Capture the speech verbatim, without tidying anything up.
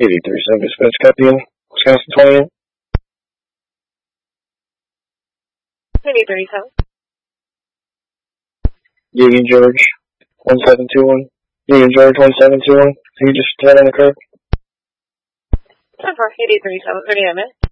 eighty-three seven dispatch, copy in. Wisconsin twenty in. eighty-three seven. Union George, one seven two one. Union George, one seven two one. Can you just turn on the curb? ten four, eighty-three seven, thirty-nine minutes.